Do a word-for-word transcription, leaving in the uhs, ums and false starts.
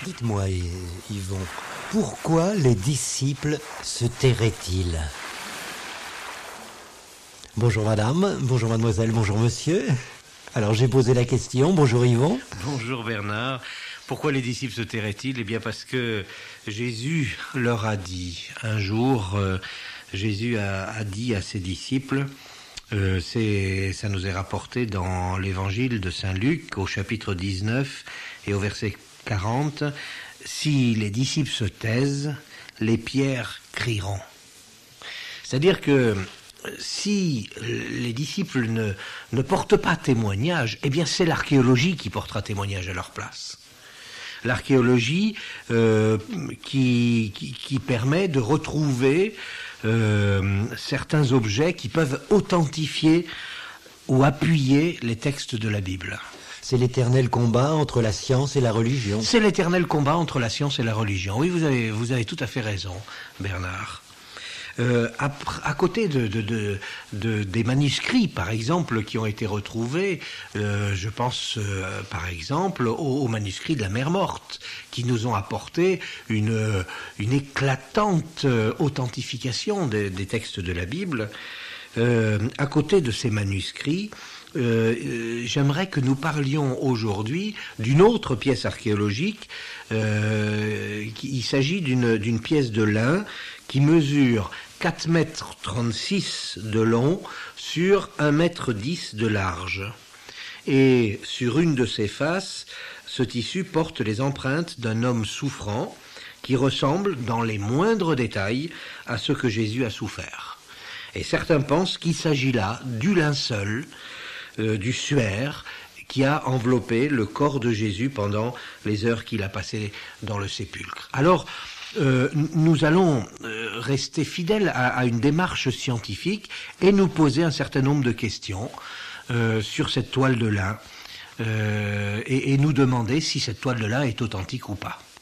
Dites-moi, Yvon, pourquoi les disciples se tairaient-ils? Bonjour madame, bonjour mademoiselle, bonjour monsieur. Alors j'ai posé la question, bonjour Yvon. Bonjour Bernard. Pourquoi les disciples se tairaient-ils? Eh bien parce que Jésus leur a dit, un jour, euh, Jésus a, a dit à ses disciples, euh, c'est, ça nous est rapporté dans l'évangile de Saint Luc au chapitre dix-neuf et au verset quarante, si les disciples se taisent, les pierres crieront. C'est-à-dire que si les disciples ne, ne portent pas témoignage, eh bien c'est l'archéologie qui portera témoignage à leur place. L'archéologie euh, qui, qui, qui permet de retrouver euh, certains objets qui peuvent authentifier ou appuyer les textes de la Bible. C'est l'éternel combat entre la science et la religion. C'est l'éternel combat entre la science et la religion. Oui, vous avez, vous avez tout à fait raison, Bernard. Euh, à, à côté de, de, de, de, des manuscrits, par exemple, qui ont été retrouvés, euh, je pense, euh, par exemple, aux, aux manuscrits de la mer Morte, qui nous ont apporté une, une éclatante authentification des, des textes de la Bible. Euh, à côté de ces manuscrits, Euh, euh, j'aimerais que nous parlions aujourd'hui d'une autre pièce archéologique. Euh, qui, il s'agit d'une, d'une pièce de lin qui mesure quatre mètres trente-six de long sur un mètre dix de large. Et sur une de ses faces, ce tissu porte les empreintes d'un homme souffrant qui ressemble dans les moindres détails à ce que Jésus a souffert. Et certains pensent qu'il s'agit là du linceul, Euh, du suaire qui a enveloppé le corps de Jésus pendant les heures qu'il a passées dans le sépulcre. Alors, euh, nous allons euh, rester fidèles à, à une démarche scientifique et nous poser un certain nombre de questions euh, sur cette toile de lin euh, et, et nous demander si cette toile de lin est authentique ou pas.